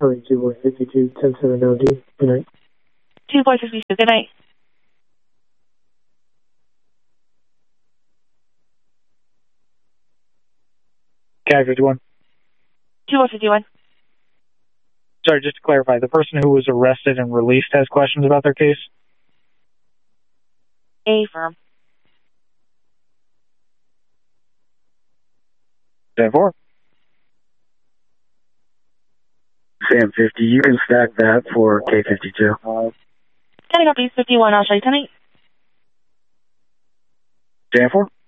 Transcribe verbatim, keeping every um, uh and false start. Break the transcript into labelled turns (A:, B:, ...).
A: Sorry, two four fifty-two, ten seven O D. Good night.
B: two four fifty-two, good night.
C: Cat fifty-one.
B: two four fifty-one.
C: Sorry, just to clarify, the person who was arrested and released has questions about their case?
B: A firm.
C: ten four.
D: Sam fifty, you can stack that for K fifty-two.
B: Setting up East fifty-one, I'll show you tonight.
C: ten four.